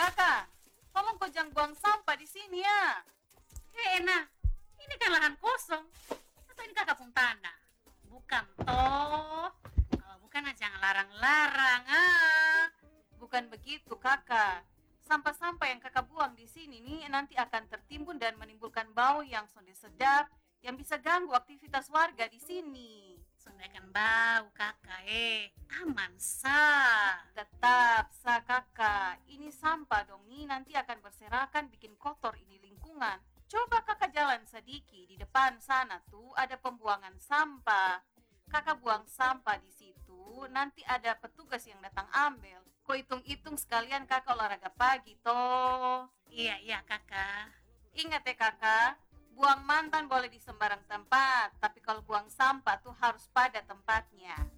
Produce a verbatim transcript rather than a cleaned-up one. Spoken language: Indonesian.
Kakak, tolong kau jangan buang sampah di sini ya. Eh, enak. Ini kan lahan kosong. Atau ini kakak pun tanah? Bukan toh. Kalau bukan ah, jangan larang-larang. Ah. Bukan begitu, Kakak. Sampah-sampah yang Kakak buang di sini nih nanti akan tertimbun dan menimbulkan bau yang sonde sedap yang bisa ganggu aktivitas warga di sini. Sundakan bau kakak eh. Aman sah. Tetap, sa Kakak. Ini sampah dong nih nanti akan berserakan bikin kotor ini lingkungan. Coba Kakak jalan sedikit di depan sana tuh ada pembuangan sampah. Kakak buang sampah di situ, nanti ada petugas yang datang ambil. Kau hitung-hitung sekalian Kakak olahraga pagi toh. Iya, iya kakak. Ingat ya Kakak, buang mantan boleh di sembarang tempat, tapi kalau buang sampah tuh harus pada tempatnya.